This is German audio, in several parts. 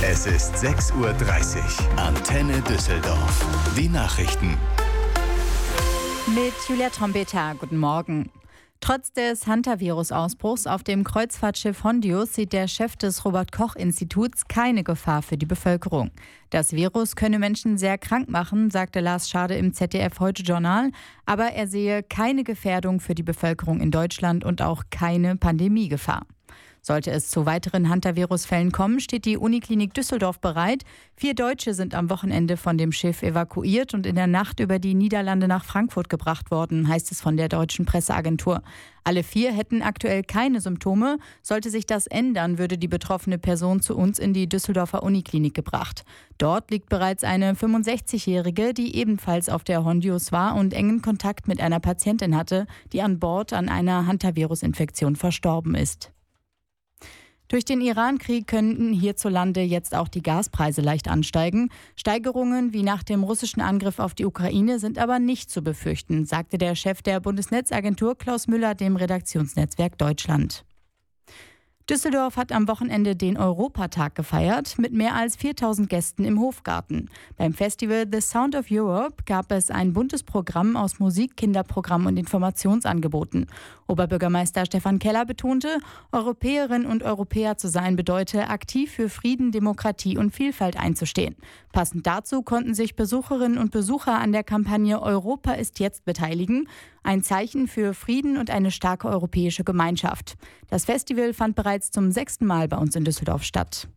Es ist 6:30 Uhr. Antenne Düsseldorf. Die Nachrichten. Mit Julia Trompeta, guten Morgen. Trotz des Hantavirus-Ausbruchs auf dem Kreuzfahrtschiff Hondius sieht der Chef des Robert-Koch-Instituts keine Gefahr für die Bevölkerung. Das Virus könne Menschen sehr krank machen, sagte Lars Schade im ZDF-Heute-Journal. Aber er sehe keine Gefährdung für die Bevölkerung in Deutschland und auch keine Pandemiegefahr. Sollte es zu weiteren Hantavirus-Fällen kommen, steht die Uniklinik Düsseldorf bereit. 4 Deutsche sind am Wochenende von dem Schiff evakuiert und in der Nacht über die Niederlande nach Frankfurt gebracht worden, heißt es von der deutschen Presseagentur. Alle 4 hätten aktuell keine Symptome. Sollte sich das ändern, würde die betroffene Person zu uns in die Düsseldorfer Uniklinik gebracht. Dort liegt bereits eine 65-Jährige, die ebenfalls auf der Hondius war und engen Kontakt mit einer Patientin hatte, die an Bord an einer Hantavirus-Infektion verstorben ist. Durch den Iran-Krieg könnten hierzulande jetzt auch die Gaspreise leicht ansteigen. Steigerungen wie nach dem russischen Angriff auf die Ukraine sind aber nicht zu befürchten, sagte der Chef der Bundesnetzagentur Klaus Müller dem Redaktionsnetzwerk Deutschland. Düsseldorf hat am Wochenende den Europatag gefeiert mit mehr als 4000 Gästen im Hofgarten. Beim Festival The Sound of Europe gab es ein buntes Programm aus Musik, Kinderprogramm und Informationsangeboten. Oberbürgermeister Stefan Keller betonte, Europäerinnen und Europäer zu sein bedeute, aktiv für Frieden, Demokratie und Vielfalt einzustehen. Passend dazu konnten sich Besucherinnen und Besucher an der Kampagne Europa ist jetzt beteiligen. Ein Zeichen für Frieden und eine starke europäische Gemeinschaft. Das Festival fand bereits zum 6. Mal bei uns in Düsseldorf statt.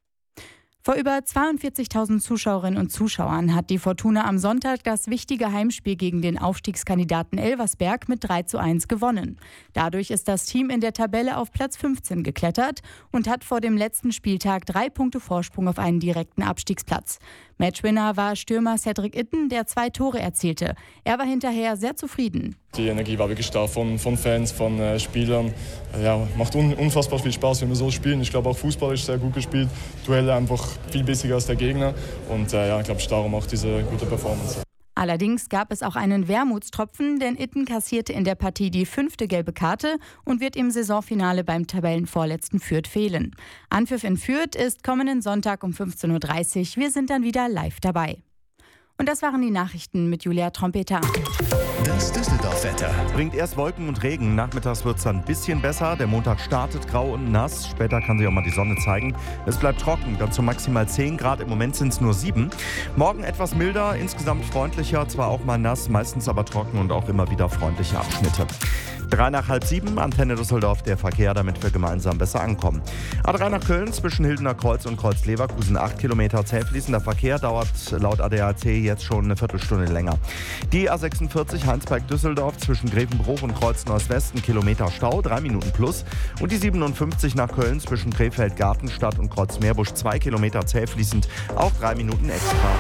Vor über 42.000 Zuschauerinnen und Zuschauern hat die Fortuna am Sonntag das wichtige Heimspiel gegen den Aufstiegskandidaten Elversberg mit 3:1 gewonnen. Dadurch ist das Team in der Tabelle auf Platz 15 geklettert und hat vor dem letzten Spieltag 3 Punkte Vorsprung auf einen direkten Abstiegsplatz. Matchwinner war Stürmer Cedric Itten, der 2 Tore erzielte. Er war hinterher sehr zufrieden. Die Energie war wirklich da von Fans, von Spielern. Ja, macht unfassbar viel Spaß, wenn wir so spielen. Ich glaube auch Fußball ist sehr gut gespielt. Duelle einfach viel bissiger als der Gegner. Und ich glaube, darum auch diese gute Performance. Allerdings gab es auch einen Wermutstropfen, denn Itten kassierte in der Partie die 5. gelbe Karte und wird im Saisonfinale beim Tabellenvorletzten Fürth fehlen. Anpfiff in Fürth ist kommenden Sonntag um 15:30 Uhr. Wir sind dann wieder live dabei. Und das waren die Nachrichten mit Julia Trompeta. Das Düsseldorf-Wetter. Bringt erst Wolken und Regen. Nachmittags wird es dann ein bisschen besser. Der Montag startet grau und nass. Später kann sich auch mal die Sonne zeigen. Es bleibt trocken, dann zu maximal 10 Grad. Im Moment sind es nur 7. Morgen etwas milder, insgesamt freundlicher. Zwar auch mal nass, meistens aber trocken und auch immer wieder freundliche Abschnitte. 3 nach halb 7, Antenne Düsseldorf, der Verkehr, damit wir gemeinsam besser ankommen. A3 nach Köln zwischen Hildener Kreuz und Kreuz-Leverkusen 8 Kilometer zähfließender Verkehr, dauert laut ADAC jetzt schon eine Viertelstunde länger. Die A46 Heinsberg-Düsseldorf zwischen Grevenbruch und Kreuz-Nordwest 1 Kilometer Stau, 3 Minuten plus. Und die 57 nach Köln zwischen Krefeld-Gartenstadt und Kreuz-Meerbusch 2 Kilometer zähfließend, auch 3 Minuten extra.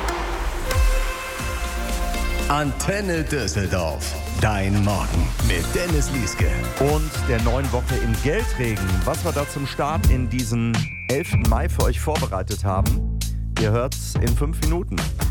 Antenne Düsseldorf. Dein Morgen mit Dennis Lieske. Und der neuen Woche im Geldregen. Was wir da zum Start in diesen 11. Mai für euch vorbereitet haben, ihr hört's in 5 Minuten.